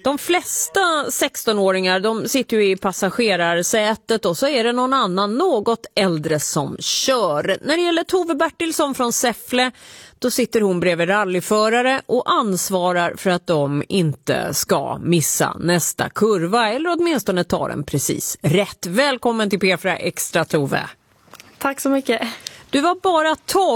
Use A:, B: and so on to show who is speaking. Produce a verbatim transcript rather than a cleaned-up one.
A: De flesta sextonåringar de sitter ju i passagerarsätet och så är det någon annan något äldre som kör. När det gäller Tove Bertilsson från Säffle, då sitter hon bredvid rallyförare och ansvarar för att de inte ska missa nästa kurva eller åtminstone ta den precis rätt. Välkommen till P fyra Extra, Tove.
B: Tack så mycket.
A: Du var bara tolv